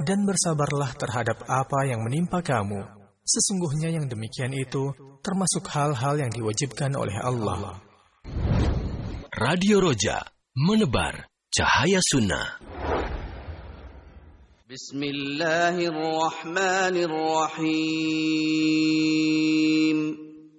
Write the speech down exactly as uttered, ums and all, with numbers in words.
dan bersabarlah terhadap apa yang menimpa kamu. Sesungguhnya yang demikian itu termasuk hal-hal yang diwajibkan oleh Allah. Radio Roja, menebar cahaya sunnah. Bismillahirrahmanirrahim.